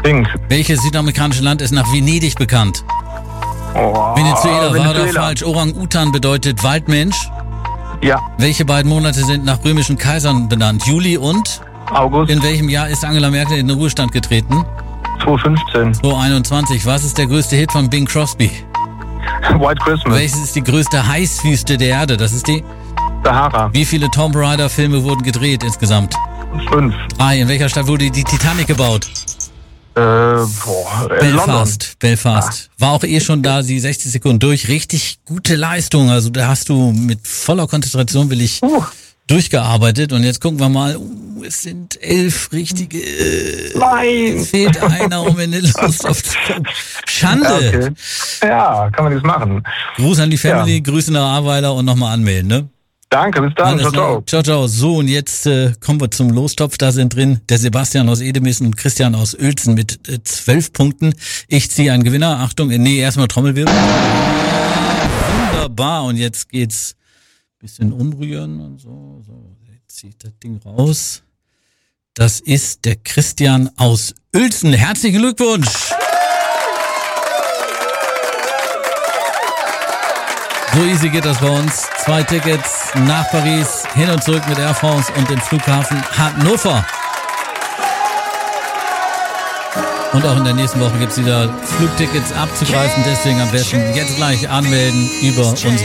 Pink. Welches südamerikanische Land ist nach Venedig bekannt? Oh, Venezuela, war oder falsch? Orang-Utan bedeutet Waldmensch. Ja, Welche beiden Monate sind nach römischen Kaisern benannt? Juli und? August In welchem Jahr ist Angela Merkel in den Ruhestand getreten? 2015. 2021. Was ist der größte Hit von Bing Crosby? White Christmas. Welches ist die größte Heißwüste der Erde? Das ist die? Sahara. Wie viele Tomb Raider Filme wurden gedreht insgesamt? 5. 3. In welcher Stadt wurde die Titanic gebaut? In London. Belfast. War auch schon da, die 60 Sekunden durch. Richtig gute Leistung. Also da hast du mit voller Konzentration durchgearbeitet. Und jetzt gucken wir mal. Es sind 11 richtige. Nein! Es fehlt einer, um in den Lust aufzukommen. Schande! Okay. Ja, kann man nichts machen. Gruß an die Family, Grüße nach Ahrweiler und nochmal anmelden, ne? Danke, bis dann. Ciao, ciao. Ciao, ciao. So, und jetzt kommen wir zum Lostopf. Da sind drin der Sebastian aus Edemissen und Christian aus Uelzen mit 12 Punkten. Ich ziehe einen Gewinner. Achtung, erstmal Trommelwirbel. Wunderbar. Und jetzt geht's ein bisschen umrühren und so. Jetzt ziehe ich das Ding raus. Das ist der Christian aus Uelzen. Herzlichen Glückwunsch. So easy geht das bei uns. 2 Tickets nach Paris, hin und zurück mit Air France und dem Flughafen Hannover. Und auch in der nächsten Woche gibt es wieder Flugtickets abzugreifen. Deswegen am besten jetzt gleich anmelden über unsere